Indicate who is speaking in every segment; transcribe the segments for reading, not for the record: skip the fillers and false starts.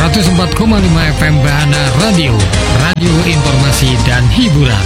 Speaker 1: 104,5 FM Bahana Radio, radio informasi dan hiburan.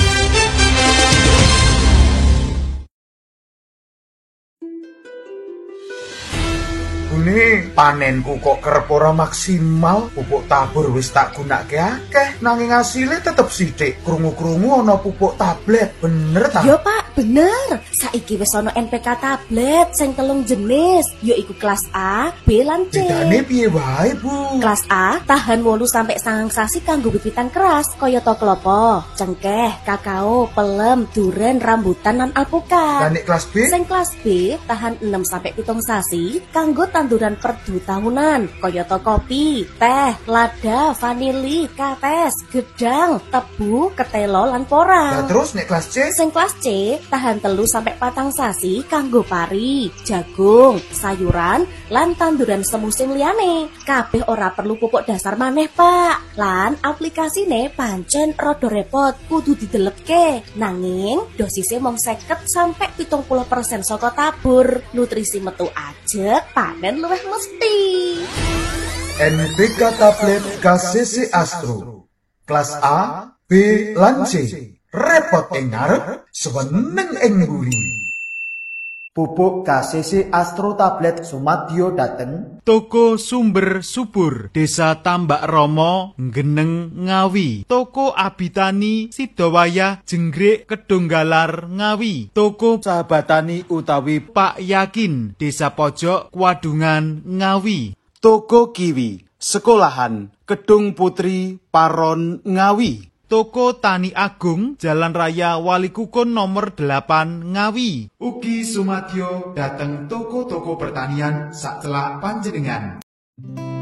Speaker 2: Bune panenku kok kerep ora maksimal, pupuk tabur wis tak gunakake akeh, nanging asile tetep sithik. Krungu-krungu ana pupuk tablet, bener ta?
Speaker 3: Yo Pak, bener. Saiki wis ana NPK tablet sing 3 jenis, yaiku kelas A, B lan C.
Speaker 2: Bedane piye wae, Bu?
Speaker 3: Kelas A tahan 8 sampai 9 sasi kanggo wiwitan keras, kaya to klopo, cengkeh, kakao, pelem, duren, rambutan lan alpukat.
Speaker 2: Lan nek kelas B?
Speaker 3: Sing kelas B tahan 6 sampai 7 sasi kanggo tanduran perdu tahunan, kaya to kopi, teh, lada, vanili, kates, gedang, tebu, ketelo lan porang.
Speaker 2: Lah terus nek kelas C?
Speaker 3: Sing kelas C tahan 3 sampai 4 sasi kanggo pari, jagung, sayuran lan tanduran semusim liyane. Kabeh ora perlu pupuk dasar maneh, Pak. Lan aplikasine pancen rada repot, kudu didelepke. Nanging dosisnya mung 50 sampai 70% saka tabur. Nutrisi metu ajeg, panen luwih mesti.
Speaker 2: NPK tablet KCC Astro. Kelas A, B lan C. Repot ing ngarep, seneng ing mburi.
Speaker 4: Pupuk KCC Astro tablet sumadyo dateng
Speaker 5: Toko Sumber Subur, Desa Tambak Romo, Geneng, Ngawi. Toko Abitani, Sidowayah, Jenggrik, Kedunggalar, Ngawi. Toko
Speaker 4: Sahabatani utawi
Speaker 5: Pak Yakin, Desa Pojok, Kwadungan, Ngawi.
Speaker 4: Toko Kiwi, Sekolahan, Kedung Putri, Paron, Ngawi.
Speaker 5: Toko Tani Agung, Jalan Raya Walikukun nomor 8, Ngawi. Ugi sumadyo dateng toko-toko pertanian sacelak panjenengan.